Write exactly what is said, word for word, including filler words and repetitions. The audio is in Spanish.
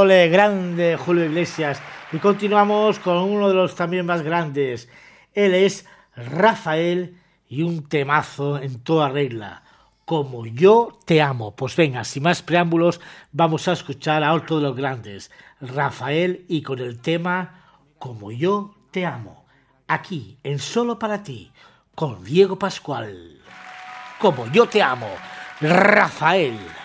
Ole, grande Julio Iglesias. Y continuamos con uno de los también más grandes. Él es Rafael y un temazo en toda regla. Como yo te amo. Pues venga, sin más preámbulos, vamos a escuchar a otro de los grandes, Rafael, y con el tema Como yo te amo. Aquí, en Solo para ti, con Diego Pascual. Como yo te amo, Rafael.